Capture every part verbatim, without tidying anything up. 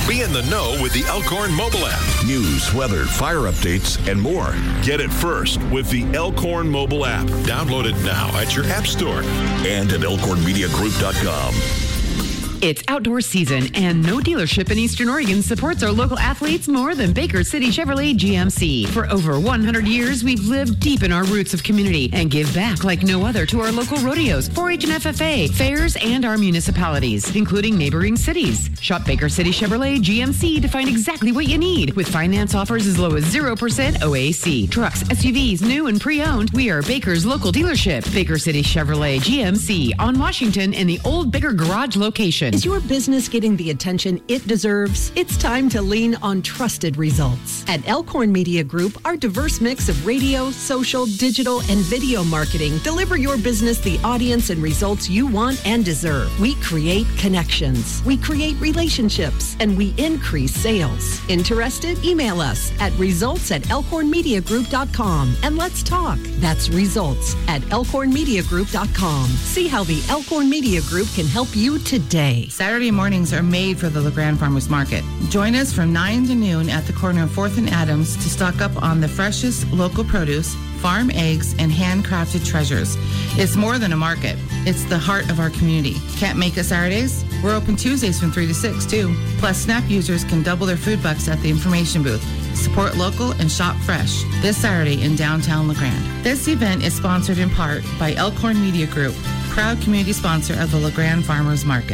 Be in the know with the Elkhorn mobile app. News, weather, fire updates, and more. Get it first with the Elkhorn mobile app. Download it now at your app store and at elkhorn media group dot com. It's outdoor season, and no dealership in Eastern Oregon supports our local athletes more than Baker City Chevrolet G M C. For over one hundred years, we've lived deep in our roots of community and give back like no other to our local rodeos, four H and F F A, fairs, and our municipalities, including neighboring cities. Shop Baker City Chevrolet G M C to find exactly what you need. With finance offers as low as zero percent O A C. Trucks, S U Vs, new and pre-owned, we are Baker's local dealership. Baker City Chevrolet G M C on Washington in the Old Baker Garage location. Is your business getting the attention it deserves? It's time to lean on trusted results. At Elkhorn Media Group, our diverse mix of radio, social, digital, and video marketing deliver your business the audience and results you want and deserve. We create connections, we create relationships, and we increase sales. Interested? Email us at results at elkhorn media group dot com and let's talk. That's results at elkhorn media group dot com. See how the Elkhorn Media Group can help you today. Saturday mornings are made for the LeGrand Farmers Market. Join us from nine to noon at the corner of fourth and Adams to stock up on the freshest local produce, farm eggs, and handcrafted treasures. It's more than a market. It's the heart of our community. Can't make it Saturdays? We're open Tuesdays from three to six, too. Plus, SNAP users can double their food bucks at the information booth. Support local and shop fresh this Saturday in downtown LeGrand. This event is sponsored in part by Elkhorn Media Group, proud community sponsor of the LeGrand Farmers Market.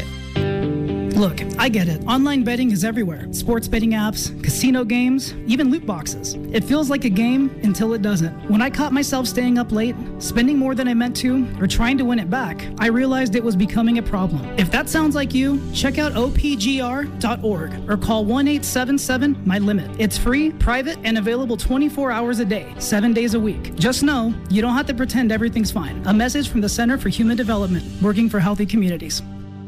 Look, I get it. Online betting is everywhere. Sports betting apps, casino games, even loot boxes. It feels like a game until it doesn't. When I caught myself staying up late, spending more than I meant to, or trying to win it back, I realized it was becoming a problem. If that sounds like you, check out O P G R dot org or call one eight seven seven, M Y limit. It's free, private, and available twenty-four hours a day, seven days a week. Just know, you don't have to pretend everything's fine. A message from the Center for Human Development, working for healthy communities.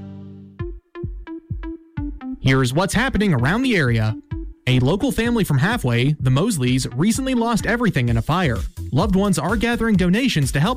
Here's what's happening around the area. A local family from Halfway, the Mosleys, recently lost everything in a fire. Loved ones are gathering donations to help